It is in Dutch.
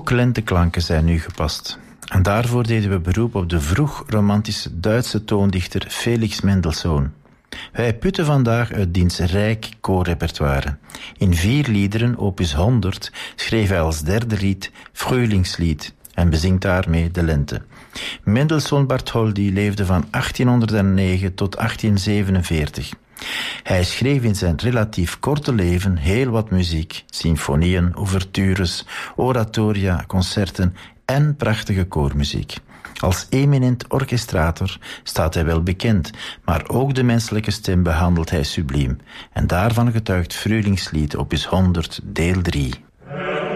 Ook lenteklanken zijn nu gepast. En daarvoor deden we beroep op de vroeg-romantische Duitse toondichter Felix Mendelssohn. Wij putten vandaag uit diens rijk koorrepertoire. In 4 liederen, opus 100, schreef hij als derde lied Frühlingslied en bezingt daarmee de lente. Mendelssohn Bartholdy leefde van 1809 tot 1847. Hij schreef in zijn relatief korte leven heel wat muziek, symfonieën, ouvertures, oratoria, concerten en prachtige koormuziek. Als eminent orchestrator staat hij wel bekend, maar ook de menselijke stem behandelt hij subliem. En daarvan getuigt Frühlingslied opus 100, deel 3.